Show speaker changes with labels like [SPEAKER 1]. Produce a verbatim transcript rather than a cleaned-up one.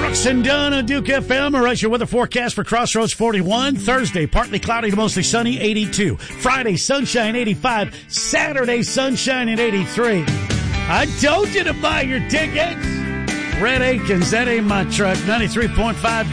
[SPEAKER 1] Brooks and Dunn on Duke F M. All right, your weather forecast for Crossroads forty-one. Thursday, partly cloudy to mostly sunny, eighty-two. Friday, sunshine, eighty-five. Saturday, sunshine at eighty-three. I told you to buy your tickets. Red Akins, that ain't my truck. ninety-three point five